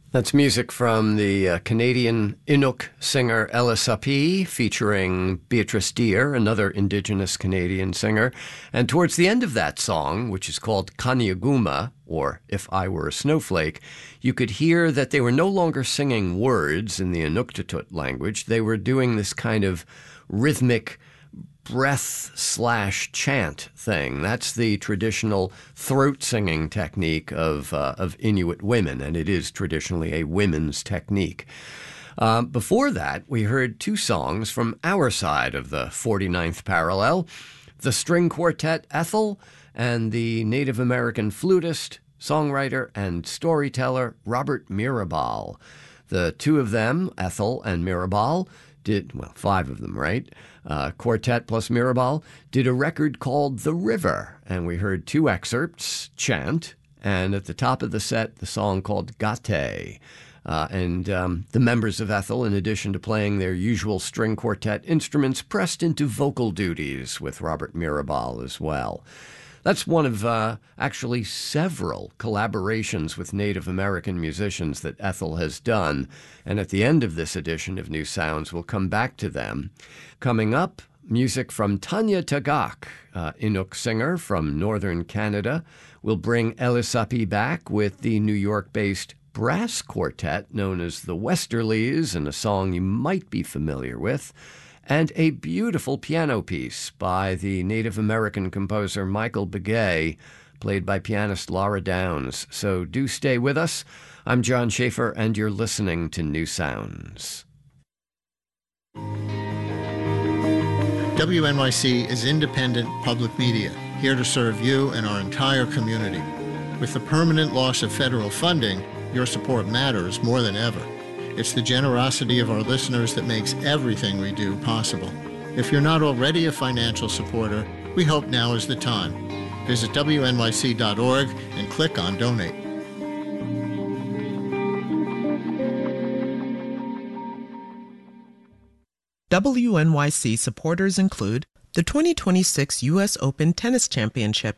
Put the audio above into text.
That's music from the Canadian Inuk singer Ellis Appi, featuring Beatrice Deer, another Indigenous Canadian singer. And towards the end of that song, which is called Kanyaguma, or If I Were a Snowflake, you could hear that they were no longer singing words in the Inuktitut language. They were doing this kind of rhythmic breath/chant thing. That's the traditional throat singing technique of Inuit women, and it is traditionally a women's technique. Before that, we heard two songs from our side of the 49th parallel, the string quartet Ethel and the Native American flutist, songwriter, and storyteller Robert Mirabal. The two of them, Ethel and Mirabal, five of them, right? Quartet plus Mirabal did a record called The River, and we heard two excerpts, chant, and at the top of the set, the song called Gate. The members of Ethel, in addition to playing their usual string quartet instruments, pressed into vocal duties with Robert Mirabal as well. That's one of actually several collaborations with Native American musicians that Ethel has done. And at the end of this edition of New Sounds, we'll come back to them. Coming up, music from Tanya Tagaq, Inuk singer from northern Canada. We'll bring Ellis Appi back with the New York-based brass quartet known as the Westerlies, and a song you might be familiar with, and a beautiful piano piece by the Native American composer Michael Begay, played by pianist Laura Downs. So do stay with us. I'm John Schaefer, and you're listening to New Sounds. WNYC is independent public media, here to serve you and our entire community. With the permanent loss of federal funding, your support matters more than ever. It's the generosity of our listeners that makes everything we do possible. If you're not already a financial supporter, we hope now is the time. Visit WNYC.org and click on Donate. WNYC supporters include the 2026 U.S. Open Tennis Championship